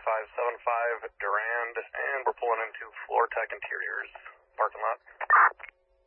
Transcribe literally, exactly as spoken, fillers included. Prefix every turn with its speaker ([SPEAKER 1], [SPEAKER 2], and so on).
[SPEAKER 1] five seven five Durand, and we're pulling into Floor Tech Interiors parking lot.